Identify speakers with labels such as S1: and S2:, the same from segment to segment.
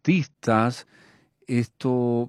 S1: artistas, esto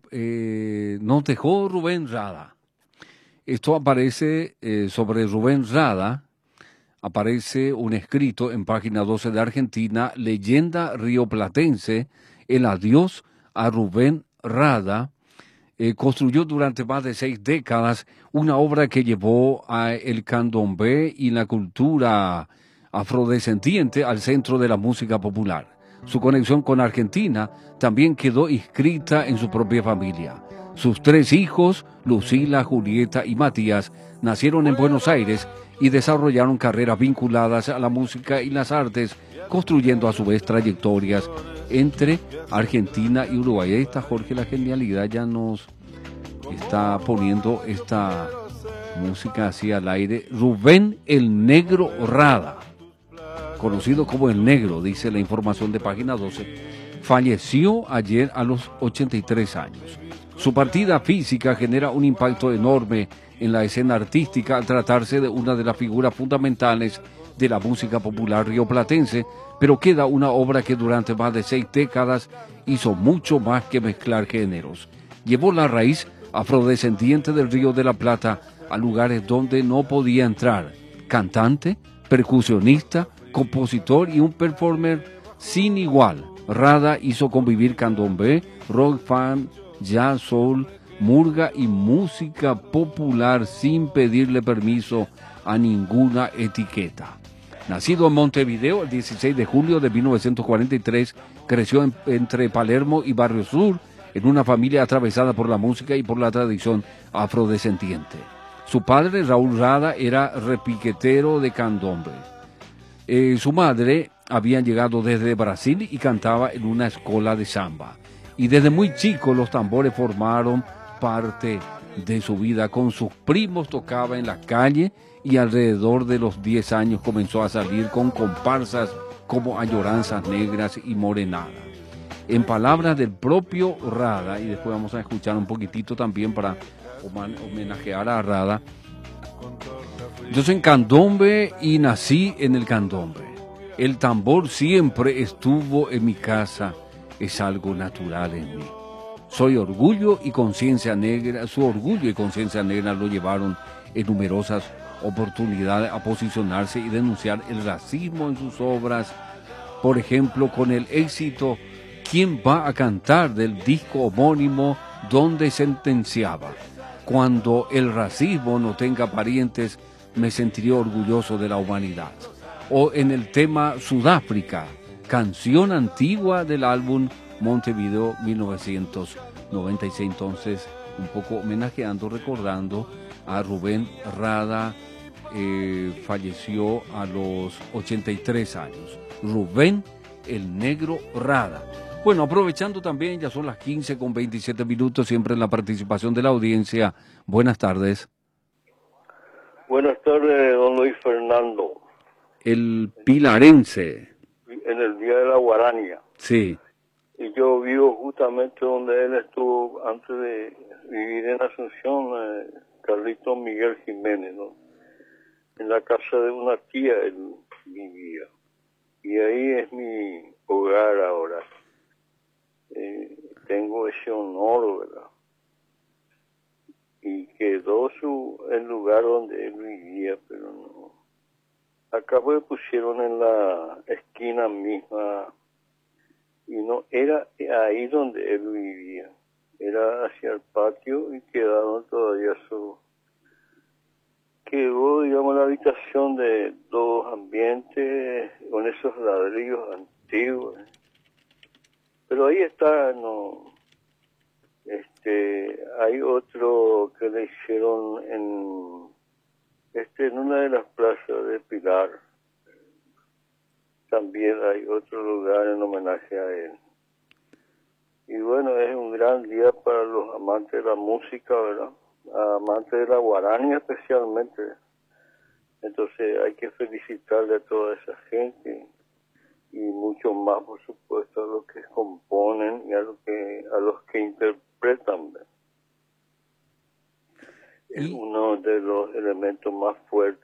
S1: nos dejó Rubén Rada. Esto aparece sobre Rubén Rada, aparece un escrito en página 12 de Argentina, Leyenda rioplatense, el adiós a Rubén Rada. Construyó durante más de 6 décadas una obra que llevó a el candombe y la cultura afrodescendiente al centro de la música popular. Su conexión con Argentina también quedó inscrita en su propia familia. Sus 3 hijos, Lucila, Julieta y Matías, nacieron en Buenos Aires y desarrollaron carreras vinculadas a la música y las artes, construyendo a su vez trayectorias entre Argentina y Uruguay. Ahí está Jorge, la genialidad ya nos está poniendo esta música así al aire. Rubén el Negro Rada, conocido como el Negro, dice la información de página 12, falleció ayer a los 83 años. Su partida física genera un impacto enorme en la escena artística al tratarse de una de las figuras fundamentales de la música popular rioplatense, pero queda una obra que durante más de 6 décadas hizo mucho más que mezclar géneros. Llevó la raíz afrodescendiente del Río de la Plata a lugares donde no podía entrar. Cantante, percusionista, compositor y un performer sin igual. Rada hizo convivir candombe, rock, funk, jazz, soul, murga y música popular sin pedirle permiso a ninguna etiqueta. Nacido en Montevideo el 16 de julio de 1943, creció entre Palermo y Barrio Sur, en una familia atravesada por la música y por la tradición afrodescendiente. Su padre, Raúl Rada, era repiquetero de candombe. Su madre había llegado desde Brasil y cantaba en una escuela de samba. Y desde muy chico los tambores formaron parte de su vida. Con sus primos tocaba en la calle y alrededor de los 10 años comenzó a salir con comparsas como Añoranzas Negras y Morenada. En palabras del propio Rada, y después vamos a escuchar un poquitito también para homenajear a Rada: yo soy en candombe y nací en el candombe. El tambor siempre estuvo en mi casa, es algo natural en mí. Soy orgullo y conciencia negra, su orgullo y conciencia negra lo llevaron en numerosas oportunidades a posicionarse y denunciar el racismo en sus obras. Por ejemplo, con el éxito ¿Quién va a cantar?, del disco homónimo, donde sentenciaba: cuando el racismo no tenga parientes, me sentiré orgulloso de la humanidad. O en el tema Sudáfrica, canción antigua del álbum Montevideo 1996. Entonces, un poco homenajeando, recordando a Rubén Rada, falleció a los 83 años. Rubén el Negro Rada. Bueno, aprovechando también, ya son las 15:27, siempre en la participación de la audiencia. Buenas tardes.
S2: Buenas tardes, don Luis Fernando.
S1: El pilarense.
S2: En el Día de la Guarania.
S1: Sí.
S2: Y yo vivo justamente donde él estuvo antes de vivir en Asunción, Carlito Miguel Jiménez, ¿no? En la casa de una tía él vivía. Y ahí es mi hogar ahora. Tengo ese honor, ¿verdad? Y quedó el lugar donde él vivía, pero no. Acá me pusieron en la esquina misma, y no era ahí donde él vivía, era hacia el patio, y quedaron todavía quedó, digamos, la habitación de 2 ambientes con esos ladrillos antiguos. Pero ahí está, no. Hay otro que le hicieron en una de las plazas de Pilar. También hay otro lugar en homenaje a él. Y bueno, es un gran día para los amantes de la música, ¿verdad? Amantes de la guarania especialmente. Entonces hay que felicitarle a toda esa gente y mucho más, por supuesto, a los que componen y a los que interpretan, ¿verdad? Es uno de los elementos más fuertes